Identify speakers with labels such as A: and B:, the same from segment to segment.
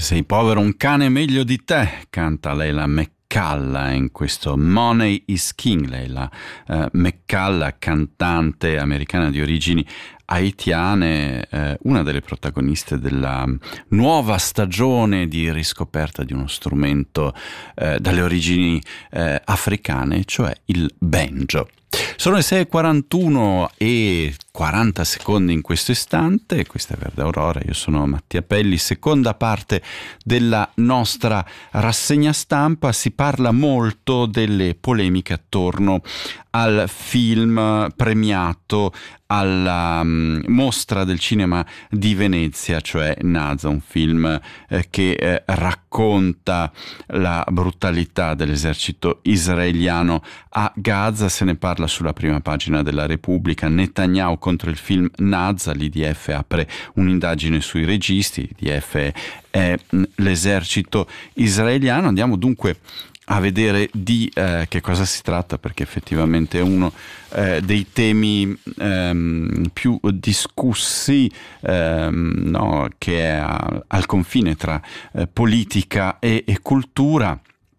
A: Se sei povero un cane è meglio di te, canta Leila McCalla in questo Money is King. Leila McCalla, cantante americana di origini haitiane, una delle protagoniste della nuova stagione di riscoperta di uno strumento dalle origini africane, cioè il banjo. Sono le 6:41 e 40 secondi in questo istante. Questa è Verde Aurora, io sono Mattia Pelli. Seconda parte della nostra rassegna stampa. Si parla molto delle polemiche attorno al film premiato alla mostra del cinema di Venezia, cioè Naza, un film che racconta la brutalità dell'esercito israeliano a Gaza. Se ne parla sulla prima pagina della Repubblica. Netanyahu contro il film Naza, l'IDF apre un'indagine sui registi, l'IDF è l'esercito israeliano. Andiamo dunque a vedere di che cosa si tratta, perché effettivamente è uno dei temi più discussi, no, che è al confine tra politica e cultura.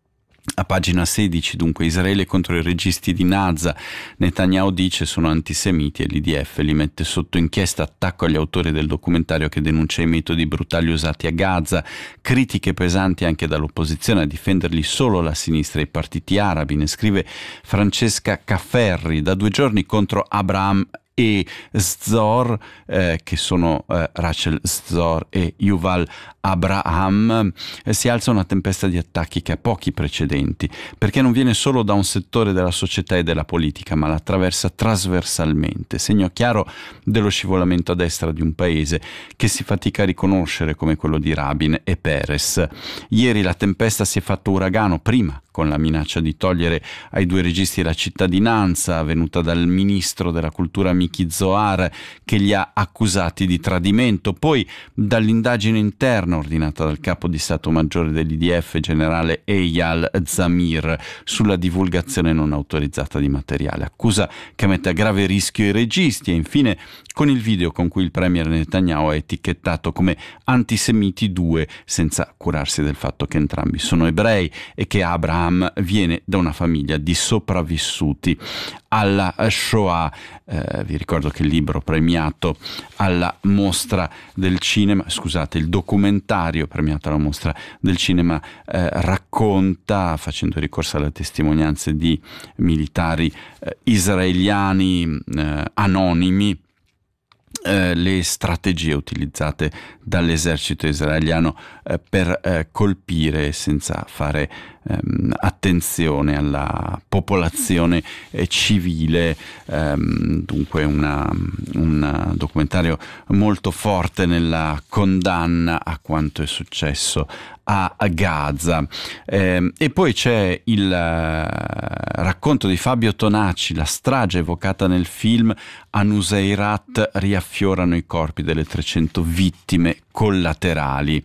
A: A pagina 16, dunque, Israele contro i registi di Naza. Netanyahu dice sono antisemiti e l'IDF li mette sotto inchiesta. Attacco agli autori del documentario che denuncia i metodi brutali usati a Gaza. Critiche pesanti anche dall'opposizione, a difenderli solo la sinistra e i partiti arabi. Ne scrive Francesca Cafferri. Da 2 giorni contro Abraham e Szor, che sono Rachel Szor e Yuval Abraham, si alza una tempesta di attacchi che ha pochi precedenti, perché non viene solo da un settore della società e della politica, ma la attraversa trasversalmente, segno chiaro dello scivolamento a destra di un paese che si fatica a riconoscere come quello di Rabin e Peres. Ieri la tempesta si è fatta uragano, prima con la minaccia di togliere ai 2 registi la cittadinanza, venuta dal ministro della cultura Miki Zohar, che li ha accusati di tradimento, poi dall'indagine interna ordinata dal capo di Stato Maggiore dell'IDF, generale Eyal Zamir, sulla divulgazione non autorizzata di materiale, accusa che mette a grave rischio i registi. E infine con il video con cui il premier Netanyahu ha etichettato come antisemiti 2, senza curarsi del fatto che entrambi sono ebrei e che Abraham viene da una famiglia di sopravvissuti alla Shoah. Vi ricordo che il libro premiato alla mostra del cinema, scusate, il documentario premiato alla mostra del cinema racconta, facendo ricorso alle testimonianze di militari israeliani anonimi, le strategie utilizzate dall'esercito israeliano per colpire senza fare attenzione alla popolazione civile. Dunque un documentario molto forte nella condanna a quanto è successo a Gaza. E poi c'è il racconto di Fabio Tonacci, la strage evocata nel film. A Nuseirat riaffiorano i corpi delle 300 vittime collaterali.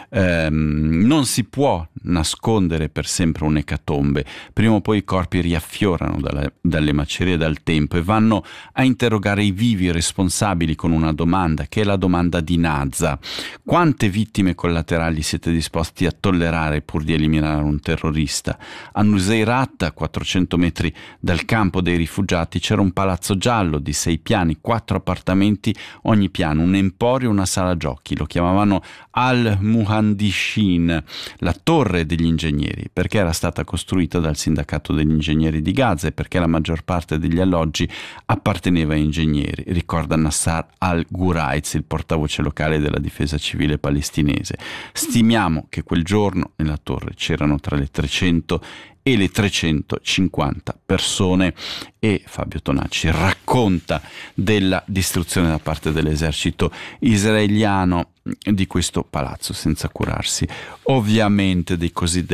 A: Non si può nascondere per sempre un'ecatombe. Prima o poi i corpi riaffiorano dalle macerie dal tempo e vanno a interrogare i vivi responsabili con una domanda, che è la domanda di Naza: quante vittime collaterali siete disposti a tollerare pur di eliminare un terrorista? A Nuseirat, a 400 metri dal campo dei rifugiati, c'era un palazzo giallo di 6 piani, 4 appartamenti ogni piano, un emporio, una sala giochi. Lo chiamavano Al-Muhandishin, la torre degli ingegneri, perché era stata costruita dal sindacato degli ingegneri di Gaza e perché la maggior parte degli alloggi apparteneva ai ingegneri, ricorda Nassar al-Ghuraiz, il portavoce locale della difesa civile palestinese. Stimiamo che quel giorno nella torre c'erano tra le 300 e le 350 persone. E Fabio Tonacci racconta della distruzione da parte dell'esercito israeliano di questo palazzo, senza curarsi ovviamente delle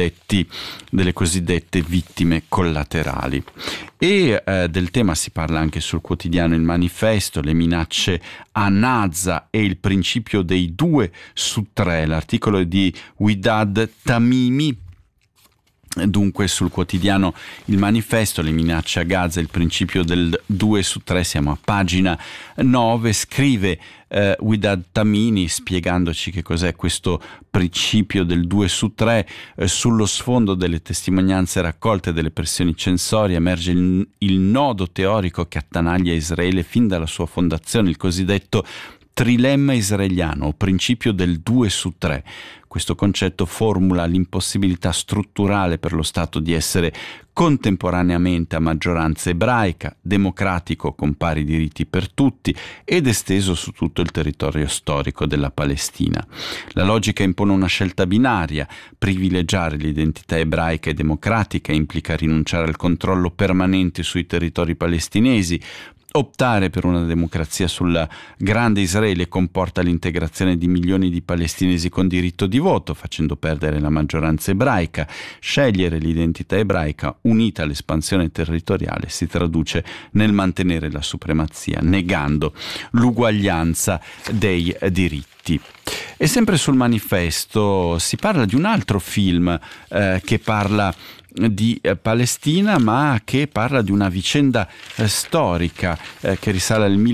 A: cosiddette vittime collaterali. E del tema si parla anche sul quotidiano Il Manifesto, le minacce a Naza e il principio dei 2 su 3. L'articolo è di Widad Tamimi, Dunque sul quotidiano Il Manifesto, le minacce a Gaza, il principio del 2 su 3, siamo a pagina 9, scrive Widad Tamini spiegandoci che cos'è questo principio del 2 su 3. Sullo sfondo delle testimonianze raccolte delle pressioni censorie emerge il nodo teorico che attanaglia Israele fin dalla sua fondazione, il cosiddetto trilemma israeliano o principio del 2 su 3. Questo concetto formula l'impossibilità strutturale per lo Stato di essere contemporaneamente a maggioranza ebraica, democratico con pari diritti per tutti ed esteso su tutto il territorio storico della Palestina. La logica impone una scelta binaria: privilegiare l'identità ebraica e democratica implica rinunciare al controllo permanente sui territori palestinesi. Optare per una democrazia sul grande Israele comporta l'integrazione di milioni di palestinesi con diritto di voto, facendo perdere la maggioranza ebraica. Scegliere l'identità ebraica unita all'espansione territoriale si traduce nel mantenere la supremazia, negando l'uguaglianza dei diritti. E sempre sul Manifesto si parla di un altro film che parla di Palestina, ma che parla di una vicenda storica che risale al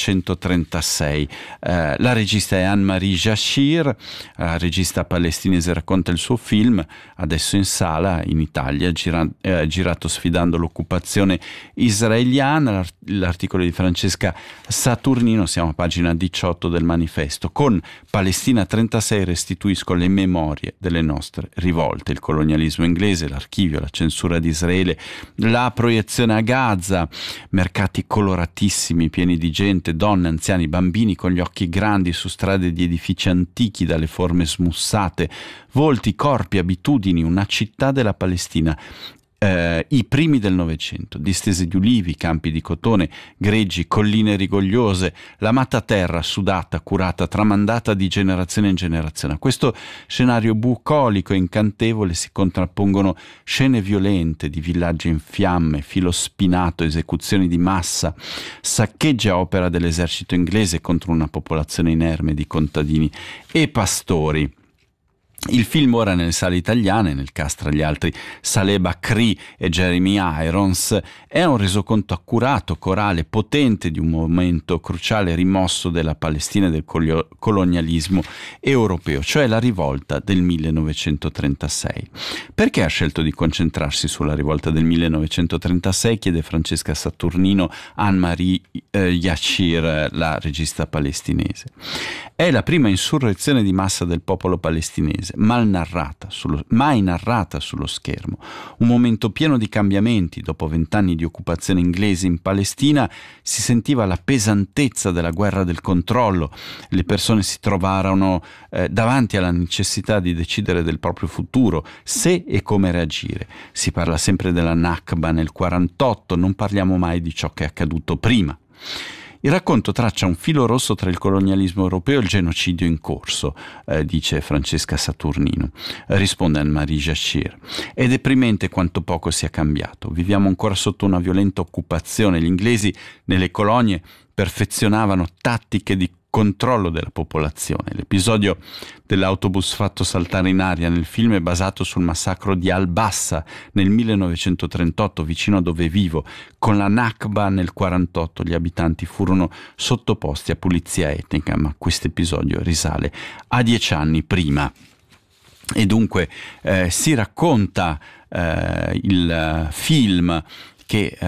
A: 1936. La regista è Anne-Marie Jachir, la regista palestinese, racconta il suo film, adesso in sala in Italia, girato sfidando l'occupazione israeliana. L'articolo di Francesca Saturnino, siamo a pagina 18 del Manifesto. Con Palestina 36 restituisco le memorie delle nostre rivolte, il colonialismo inglese, l'archivio, la censura di Israele, la proiezione a Gaza, mercati coloratissimi pieni di gente, donne, anziani, bambini con gli occhi grandi su strade di edifici antichi dalle forme smussate, volti, corpi, abitudini, una città della Palestina. I primi del Novecento, distese di ulivi, campi di cotone, greggi, colline rigogliose, l'amata terra sudata, curata, tramandata di generazione in generazione. A questo scenario bucolico e incantevole si contrappongono scene violente di villaggi in fiamme, filo spinato, esecuzioni di massa, saccheggi a opera dell'esercito inglese contro una popolazione inerme di contadini e pastori. Il film ora nelle sale italiane, nel cast tra gli altri Saleh Bakri e Jeremy Irons, è un resoconto accurato, corale, potente di un momento cruciale rimosso della Palestina e del colonialismo europeo, cioè la rivolta del 1936. Perché ha scelto di concentrarsi sulla rivolta del 1936? Chiede Francesca Saturnino Anne-Marie Jachir, la regista palestinese. È la prima insurrezione di massa del popolo palestinese, mai narrata sullo schermo. Un momento pieno di cambiamenti. Dopo 20 anni di occupazione inglese in Palestina si sentiva la pesantezza della guerra del controllo. Le persone si trovarono davanti alla necessità di decidere del proprio futuro, se e come reagire. Si parla sempre della Nakba nel 1948, non parliamo mai di ciò che è accaduto prima. Il racconto traccia un filo rosso tra il colonialismo europeo e il genocidio in corso, dice Francesca Saturnino. Risponde Anne-Marie Jachir. È deprimente quanto poco sia cambiato. Viviamo ancora sotto una violenta occupazione. Gli inglesi nelle colonie perfezionavano tattiche di controllo della popolazione. L'episodio dell'autobus fatto saltare in aria nel film è basato sul massacro di Al-Bassa nel 1938, vicino a dove vivo. Con la Nakba nel 1948 gli abitanti furono sottoposti a pulizia etnica, ma questo episodio risale a 10 anni prima. E dunque si racconta il film che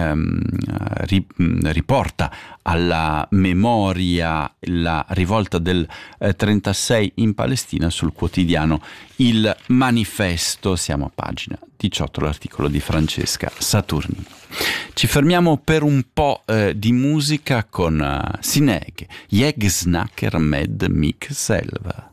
A: riporta alla memoria la rivolta del 36 in Palestina sul quotidiano Il Manifesto. Siamo a pagina 18, l'articolo di Francesca Saturnino. Ci fermiamo per un po' di musica con Sineg, Jeg snakker med mig selv.